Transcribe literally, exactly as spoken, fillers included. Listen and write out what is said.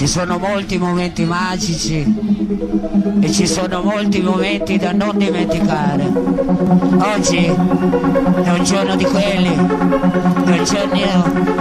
Ci sono molti momenti magici e ci sono molti momenti da non dimenticare. Oggi è un giorno di quelli, è un giorno